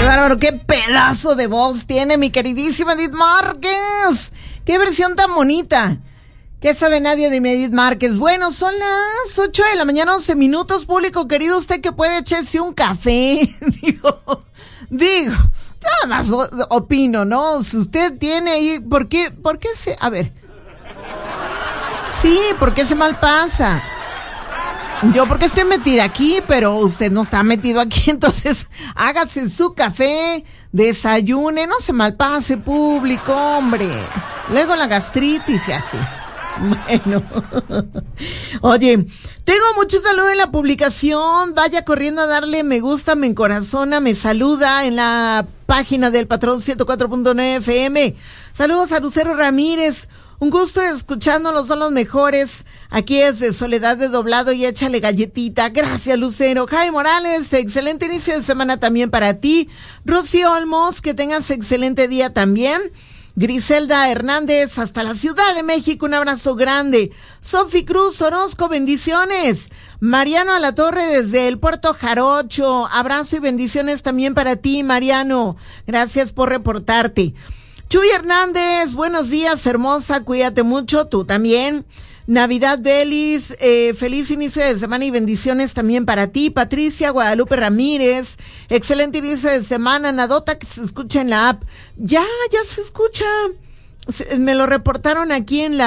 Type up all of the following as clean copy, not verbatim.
bárbaro! ¡Qué pedazo de voz tiene mi queridísima Edith Márquez! ¡Qué versión tan bonita! ¿Qué sabe nadie de mi Edith Márquez? Bueno, son las 8 de la mañana, 11 minutos, público querido. Usted que puede echarse un café. Digo, nada más opino, ¿no? Si usted tiene ahí, ¿por qué se...? A ver. Sí, ¿por qué se malpasa? Yo porque estoy metida aquí, pero usted no está metido aquí, entonces hágase su café, desayune, no se malpase, público, hombre. Luego la gastritis y así. Bueno, oye, tengo mucho saludo en la publicación. Vaya corriendo a darle me gusta, me encorazona, me saluda en la página del Patrón 104.9 FM. Saludos a Lucero Ramírez. Un gusto escuchándolos, son los mejores. Aquí es de Soledad de Doblado y échale galletita. Gracias, Lucero. Jaime Morales, excelente inicio de semana también para ti. Rocío Olmos, que tengas excelente día también. Griselda Hernández, hasta la Ciudad de México, un abrazo grande. Sofi Cruz Orozco, bendiciones. Mariano Alatorre desde el Puerto Jarocho, abrazo y bendiciones también para ti, Mariano. Gracias por reportarte. Chuy Hernández, buenos días, hermosa, cuídate mucho, tú también. Navidad Belis, feliz inicio de semana y bendiciones también para ti. Patricia Guadalupe Ramírez, excelente inicio de semana. Nadota, que se escucha en la app. Ya se escucha. Me lo reportaron aquí en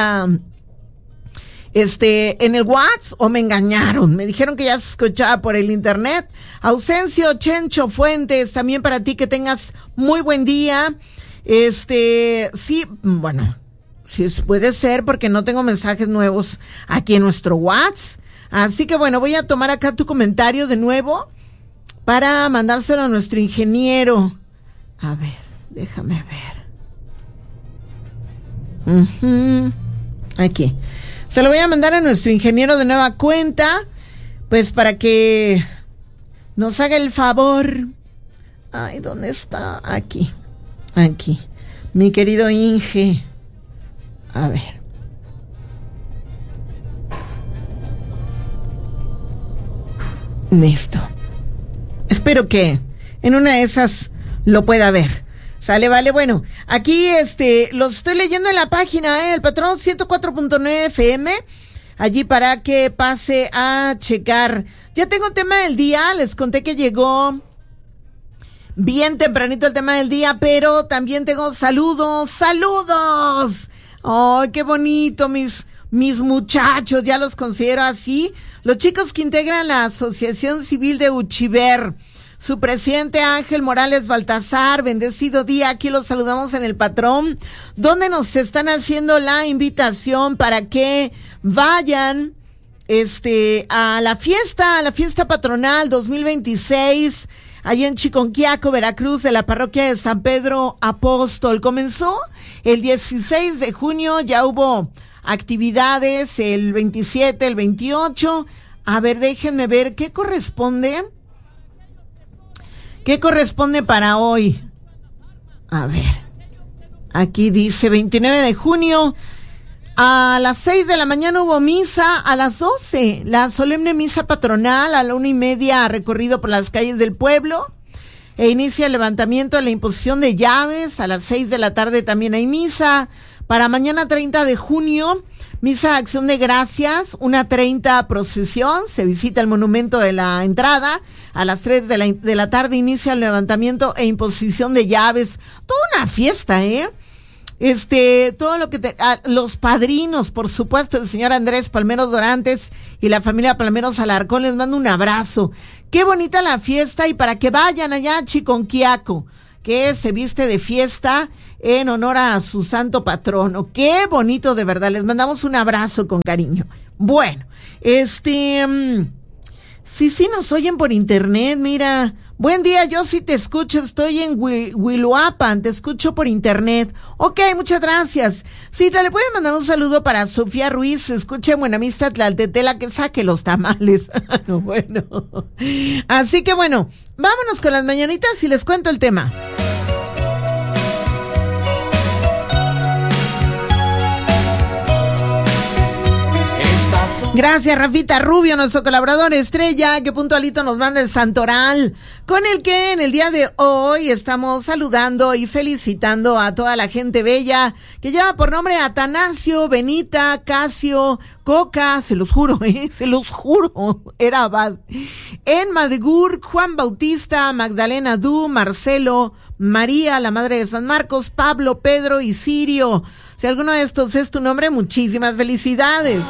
en el WhatsApp, o me engañaron. Me dijeron que ya se escuchaba por el internet. Ausencio Chencho Fuentes, también para ti, que tengas muy buen día. Sí, bueno, sí puede ser porque no tengo mensajes nuevos aquí en nuestro WhatsApp. Así que bueno, voy a tomar acá tu comentario de nuevo para mandárselo a nuestro ingeniero. A ver, déjame ver. Aquí. Se lo voy a mandar a nuestro ingeniero de nueva cuenta, pues para que nos haga el favor. Ay, ¿dónde está? Aquí, mi querido Inge. A ver. Listo. Espero que en una de esas lo pueda ver. Sale, vale. Bueno, aquí los estoy leyendo en la página, el Patrón 104.9 FM. Allí para que pase a checar. Ya tengo tema del día. Les conté que llegó bien tempranito el tema del día, pero también tengo saludos. ¡Ay, qué bonito! Mis muchachos, ya los considero así. Los chicos que integran la Asociación Civil de Uchiver. Su presidente Ángel Morales Baltazar, bendecido día. Aquí los saludamos en el Patrón, donde nos están haciendo la invitación para que vayan a la fiesta patronal 2026. Allí en Chiconquiaco, Veracruz, de la parroquia de San Pedro Apóstol. Comenzó el 16 de junio, ya hubo actividades el 27, el 28. A ver, déjenme ver, ¿qué corresponde para hoy? A ver, aquí dice 29 de junio. A las 6 de la mañana hubo misa, a las 12, la solemne misa patronal, a la 1:30 recorrido por las calles del pueblo, e inicia el levantamiento de la imposición de llaves. A las 6 de la tarde también hay misa. Para mañana 30 de junio, misa Acción de Gracias, 1:30 procesión, se visita el monumento de la entrada. A las 3 de la tarde inicia el levantamiento e imposición de llaves. Toda una fiesta, todo lo que los padrinos, por supuesto, el señor Andrés Palmeros Dorantes y la familia Palmeros Alarcón, les mando un abrazo. Qué bonita la fiesta, y para que vayan allá a Chiconquiaco, que se viste de fiesta en honor a su santo patrono. Qué bonito, de verdad. Les mandamos un abrazo con cariño. Bueno, sí nos oyen por internet, mira. Buen día, yo sí te escucho, estoy en Huiluapan, te escucho por internet. Ok, muchas gracias. Sí, le pueden mandar un saludo para Sofía Ruiz, se escucha en Buenavista Tlaltetela, que saque los tamales. No, bueno. Así que bueno, vámonos con las mañanitas y les cuento el tema. Estas Gracias, Rafita Rubio, nuestro colaborador estrella, que puntualito nos manda el santoral, con el que en el día de hoy estamos saludando y felicitando a toda la gente bella que lleva por nombre Atanasio, Benita, Casio, Coca, se los juro, era Abad, en Madegur, Juan Bautista, Magdalena Du, Marcelo, María, la madre de San Marcos, Pablo, Pedro y Sirio. Si alguno de estos es tu nombre, muchísimas felicidades.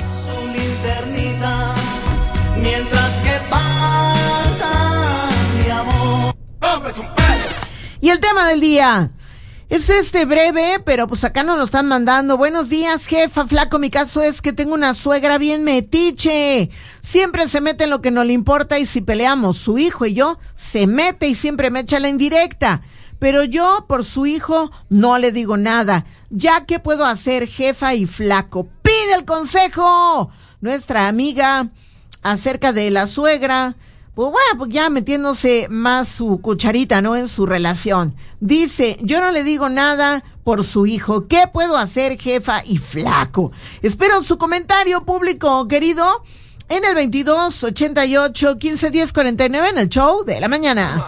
Mientras que pasa mi amor. Y el tema del día es breve, pero pues acá nos lo están mandando. Buenos días, jefa, flaco. Mi caso es que tengo una suegra bien metiche. Siempre se mete en lo que no le importa y si peleamos, su hijo y yo, se mete y siempre me echa la indirecta. Pero yo, por su hijo, no le digo nada. ¿Ya qué puedo hacer, jefa y flaco? ¡Pide el consejo! Nuestra amiga acerca de la suegra, pues bueno, pues ya metiéndose más su cucharita, ¿no? En su relación. Dice, yo no le digo nada por su hijo. ¿Qué puedo hacer, jefa y flaco? Espero su comentario público, querido, en el 22 88 15 10 49 en el show de la mañana.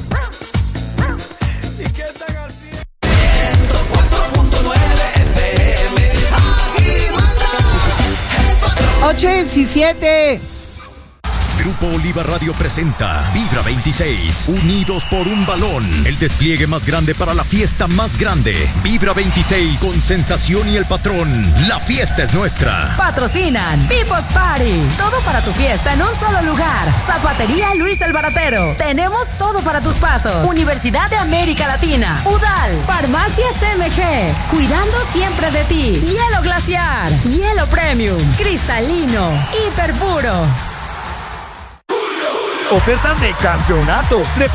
8:17. Grupo Oliva Radio presenta Vibra 26, unidos por un balón. El despliegue más grande para la fiesta más grande. Vibra 26, con Sensación y El Patrón. La fiesta es nuestra. Patrocinan People's Party. Todo para tu fiesta en un solo lugar. Zapatería Luis el Baratero. Tenemos todo para tus pasos. Universidad de América Latina. UDAL. Farmacias MG. Cuidando siempre de ti. Hielo glaciar. Hielo premium. Cristalino. Hiperpuro. Ofertas de campeonato.